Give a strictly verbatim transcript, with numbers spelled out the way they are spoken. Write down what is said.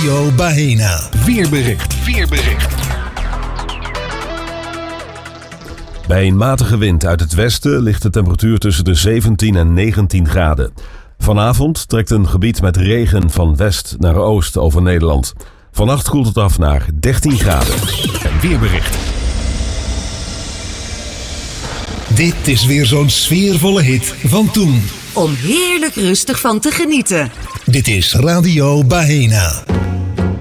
Radio Bahena. Weerbericht. Weerbericht. Bij een matige wind uit het westen ligt de temperatuur tussen de zeventien en negentien graden. Vanavond trekt een gebied met regen van west naar oost over Nederland. Vannacht koelt het af naar dertien graden. En weerbericht. Dit is weer zo'n sfeervolle hit van toen. Om heerlijk rustig van te genieten. Dit is Radio Bahena.